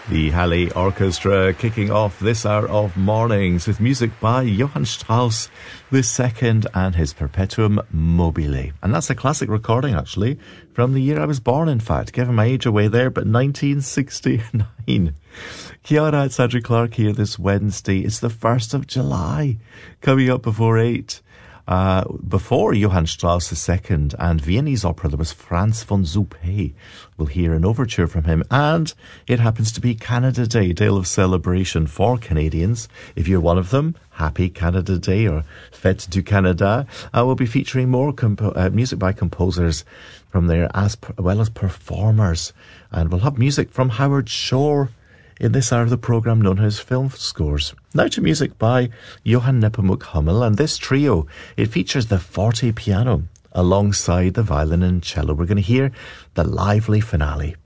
The Halle Orchestra kicking off this hour of mornings with music by Johann Strauss II and his Perpetuum Mobile. And that's a classic recording, actually, from the year I was born, in fact. Giving my age away there, but 1969. Kia ora, it's Andrew Clark here this Wednesday. It's the 1st of July, coming up before 8. Before Johann Strauss II and Viennese opera, there was Franz von Suppé. We'll hear an overture from him, and it happens to be Canada Day, day of celebration for Canadians. If you're one of them, happy Canada Day or Fête du Canada. We'll be featuring more music by composers from there, as well as performers, and we'll have music from Howard Shore in this hour of the programme known as Film Scores. Now to music by Johann Nepomuk Hummel, and this trio, it features the forte piano alongside the violin and cello. We're going to hear the lively finale.